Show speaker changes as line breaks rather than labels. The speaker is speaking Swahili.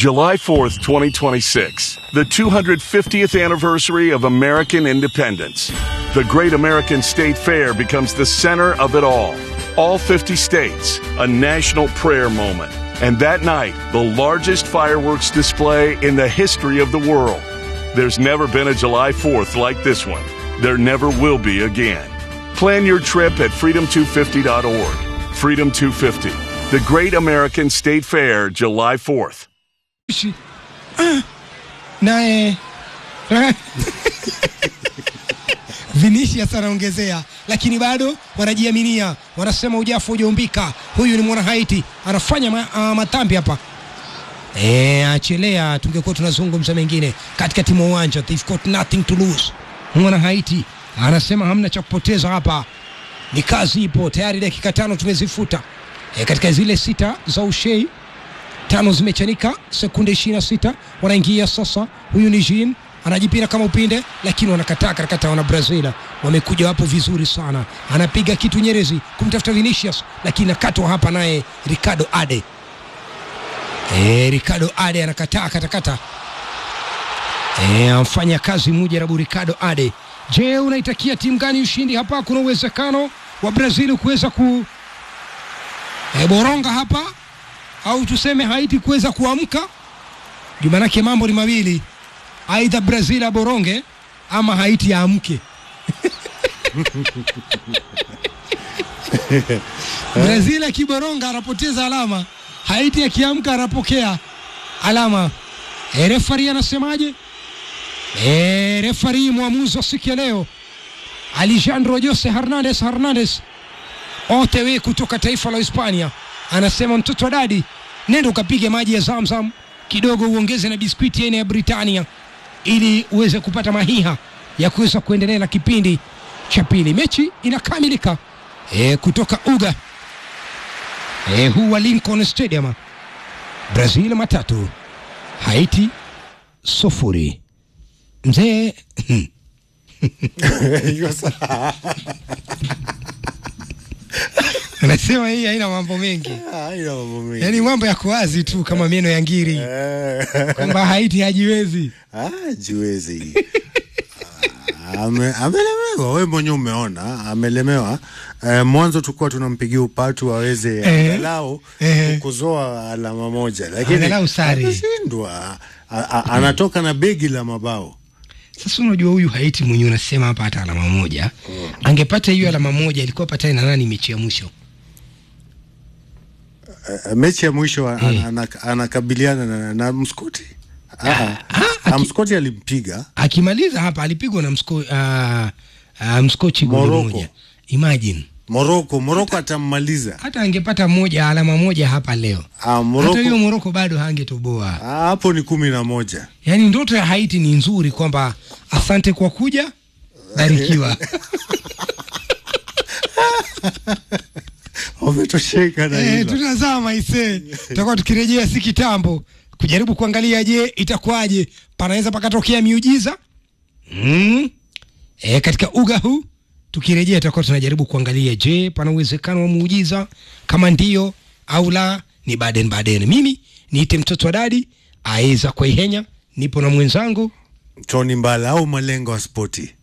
July 4th, 2026, the 250th anniversary of American independence. The Great American State Fair becomes the center of it all. All 50 states, a national prayer moment. And that night, the largest fireworks display in the history of the world. There's never been a July 4th like this one. There never will be again. Plan your trip at freedom250.org. Freedom 250, the Great American State Fair, July 4th.
Nae Vinicius anaongezea, lakini bado wanajiaminia, wanasema ujafu hujaumbika. Huyu ni mwana Haiti, anafanya matambi hapa. Achelea, tungekuwa tunazungumza mengine katika timu uwanja. They've got nothing to lose. Mwana Haiti anasema hamna cha kupoteza hapa. Ni kazi ipo, tayari dakika 5 tumezifuta. Katika zile 6 za Ushei, 5 zimechanika, sekunde 26 wanaingia sasa. Huyu ni Jean, anajipira kama upinde, lakini wanakataa wana Brazil. Wamekuja hapo vizuri sana. Anapiga kitu nyerezi kumtafuta Vinicius, lakini nakatwa hapa naye Ricardo Ade. Ricardo Ade anakataa katakata. Amfanya kazi mujarabu Ricardo Ade. Je, unaitakia timu gani ushindi hapa? Kuna uwezekano wa Brazil kuweza boronga hapa, au tuseme Haiti kuweza kuamka? Jumanake mambo ni mawili, aidha Brazil aboronge ama Haiti yaamke. Brazil akiboronga anapoteza alama, Haiti akiamka anapokea alama. Referee anasemaje? Referee muamuzi wa siku ya leo Alejandro Jose Hernandez OTW kutoka taifa la Hispania anasema, mtoto wa dadi, nenda ukapige maji ya Zamzam kidogo, uongeze na biskuiti aina ya Britania ili uweze kupata mahiha ya kuweza kuendelea na kipindi cha pili. Mechi inakamilika kutoka uga huwa Lincoln Stadium. Brazil 3, Haiti 0. Mzee anasema hii haina mambo mengi. Yaani mambo yako wazi tu kama meno ya ngiri. Kwamba Haiti hajiwezi.
Hajiwezi. Amelemewa, wewe mwenyewe umeona, amelemewa. Mwanzo tulikuwa tunampigia upatu aweze angalau kuzoa alama moja, lakini anashindwa. Anatoka na begi la mabao.
Sasa unajua huyu Haiti mwenyewe unasema hapa hata alama moja. Angepata hiyo alama moja ilikuwa patana na nani mechi ya mwisho?
Mechi ya mwisho anakabiliana na Mskoti. Mskoti alimpiga. Akimaliza
hapa alipigwa na Mskochi goli moja. Imagine.
Morocco atammaliza.
Hata angepata alama moja hapa leo. Hata hiyo Morocco bado hangetoboa.
Hapo ni 11.
Yaani ndoto ya Haiti ni nzuri kwamba asante kwa kuja, barikiwa.
Umetosheka na hilo.
Tunazama tutakuwa tukirejea si kitambo kujaribu kuangalia, je, itakuwaje? Panaweza pakatokea miujiza katika uga huu. Tukirejea tutakuwa tunajaribu kuangalia, je, pana uwezekano wa muujiza? Kama ndio au la, ni baden. Mimi niite mtoto wa dadi Aiza kwa Ihenya, nipo na mwenzangu
Tony Mbala au Malengo wa Sporti.